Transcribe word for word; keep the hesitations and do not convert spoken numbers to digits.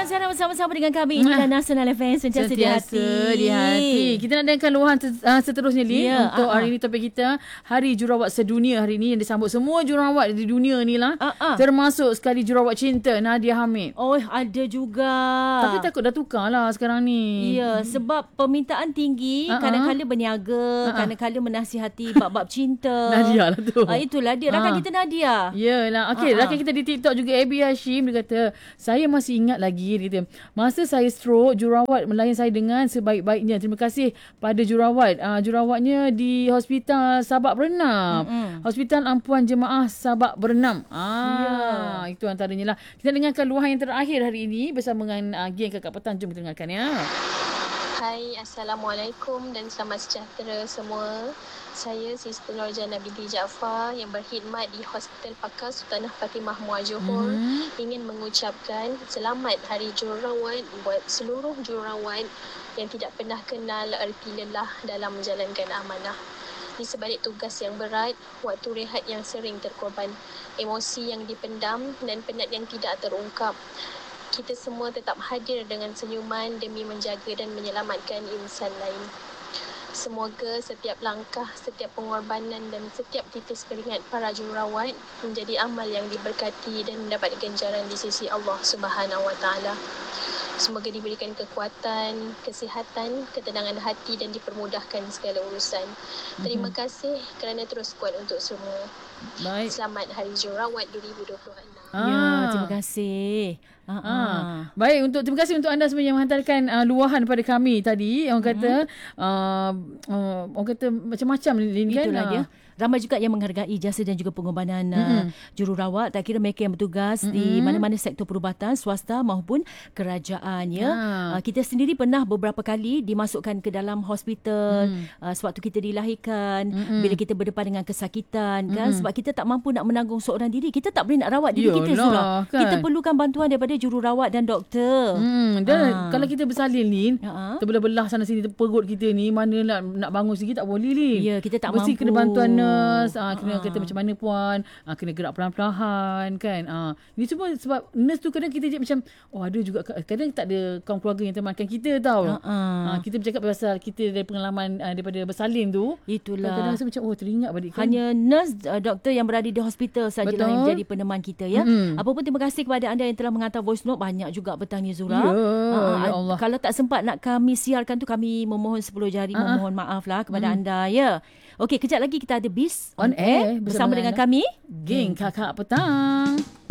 Azhara bersama-sama dengan kami. Inilah Nasional F M, sentiasa di hati. di hati. Kita nak dengarkan luahan uh, seterusnya, Lin. Ya, Untuk uh-uh. hari ini topik kita, Hari Jurawat Sedunia hari ini, yang disambut semua jurawat di dunia ni lah. Uh-uh. Termasuk sekali jurawat cinta, Nadia Hamid. Oh, ada juga. Tapi takut dah tukar lah sekarang ni. Ya, sebab permintaan tinggi, Uh-uh. kadang-kadang berniaga, Uh-uh. kadang-kadang menasihati bab-bab cinta. Nadia lah tu. Uh, itulah dia, rakan Uh. kita Nadia. Yelah. Okey, Uh-uh. rakan kita di TikTok juga, Abby Hashim, dia kata, saya masih ingat lagi, dia kata, masa saya stroke, jurawat melayan saya dengan sebaik-baiknya. Terima kasih pada jurawat. Uh, jurawatnya di Hospital Sabak Bernam. Mm-hmm. Hospital Ampuan Jemaah Sabak Bernam. Ah, yeah. Itu antaranya lah. Kita dengarkan luahan yang terakhir hari ini bersama dengan uh, geng Kakak Petang. Jom kita dengarkan ya. Hai, Assalamualaikum dan selamat sejahtera semua. Saya Sister Norjana binti Jaafar yang berkhidmat di Hospital Pakar Sultanah Fatimah Muar Johor, mm-hmm. ingin mengucapkan selamat Hari Jurawat buat seluruh jurawat yang tidak pernah kenal erti lelah dalam menjalankan amanah. Di sebalik tugas yang berat, waktu rehat yang sering terkorban, emosi yang dipendam dan penat yang tidak terungkap, kita semua tetap hadir dengan senyuman demi menjaga dan menyelamatkan insan lain. Semoga setiap langkah, setiap pengorbanan dan setiap titis keringat para jurawat menjadi amal yang diberkati dan mendapat ganjaran di sisi Allah Subhanahu Wa Taala. Semoga diberikan kekuatan, kesihatan, ketenangan hati dan dipermudahkan segala urusan. Terima mm-hmm. kasih kerana terus kuat untuk semua. Baik. Selamat Hari Jurawat dua ribu dua puluh enam. Ah. Ya, terima kasih. Ah, ah. Ah. Baik, untuk terima kasih untuk anda semua yang menghantarkan uh, luahan pada kami tadi. Orang kata mm-hmm. uh, uh, orang kata macam-macam Lin, kan. Itulah uh. dia. Ramai juga yang menghargai jasa dan juga pengorbanan mm-hmm. uh, jururawat. Tak kira mereka yang bertugas mm-hmm. di mana-mana sektor perubatan, swasta maupun kerajaan. Ya, ah. uh, kita sendiri pernah beberapa kali dimasukkan ke dalam hospital mm. uh, sewaktu kita dilahirkan, mm-hmm. bila kita berdepan dengan kesakitan, kan, mm-hmm. sebab kita tak mampu nak menanggung seorang diri. Kita tak boleh nak rawat diri Yalah, kita Zura. Kan? Kita perlukan bantuan daripada jururawat dan doktor. Hmm, dan ah. kalau kita bersalin, Lin, uh-huh. terbelah-belah sana sini perut kita ni, mana nak nak bangun sikit tak boleh, Lin. Ya, kita tak Mesti mampu. kena bantuan nurse, ah, kena uh-huh. kata macam mana puan, ah, kena gerak perlahan-lahan, kan. Ah, ini semua sebab nurse tu kadang kita je macam, oh ada juga, kadang tak ada kaum keluarga yang temankan kita tau. Uh-huh. Ah, kita bercakap pasal kita dari pengalaman ah, daripada bersalin tu. Itulah. Kadang rasa macam, oh teringat balik, kan. Hanya nurse, uh, doktor yang berada di hospital sajalah yang menjadi peneman kita, ya. Mm-hmm. Apapun terima kasih kepada anda yang telah menghantar voice note. Banyak juga petang ni, Zura. Ya, uh, ya Allah. Kalau tak sempat nak kami siarkan tu, kami memohon sepuluh jari, uh-huh. memohon maaf lah kepada mm. anda, ya. Okey, kejap lagi kita ada Bis On, on Air bersama, bersama dengan kami, Geng Kakak Petang.